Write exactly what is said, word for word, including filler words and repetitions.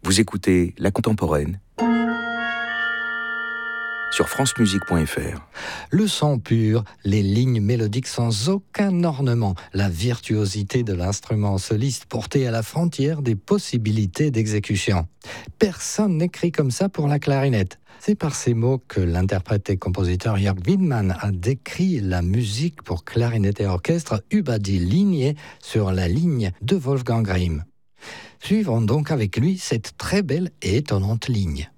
Vous écoutez La Contemporaine sur francemusique point f r. Le son pur, les lignes mélodiques sans aucun ornement, la virtuosité de l'instrument soliste porté à la frontière des possibilités d'exécution. Personne n'écrit comme ça pour la clarinette. C'est par ces mots que l'interprète et compositeur Jörg Widmann a décrit la musique pour clarinette et orchestre über die Linie, sur la ligne de Wolfgang Grimm. Suivons donc avec lui cette très belle et étonnante ligne.